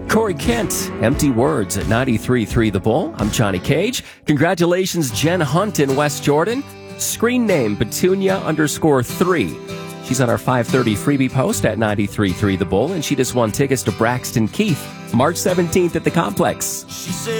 Corey Kent, Empty Words at 93.3 The Bull. I'm Johnny Cage. Congratulations, Jen Hunt in West Jordan. Screen name, Petunia_3. She's on our 5:30 freebie post at 93.3 The Bull, and she just won tickets to Braxton Keith, March 17th at the Complex.